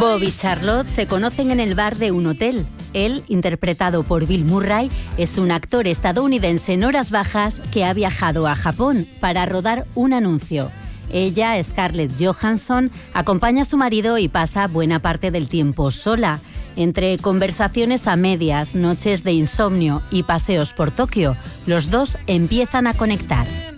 Bob y Charlotte se conocen en el bar de un hotel. Él, interpretado por Bill Murray, es un actor estadounidense en horas bajas que ha viajado a Japón para rodar un anuncio. Ella, Scarlett Johansson, acompaña a su marido y pasa buena parte del tiempo sola. Entre conversaciones a medias, noches de insomnio y paseos por Tokio, los dos empiezan a conectar.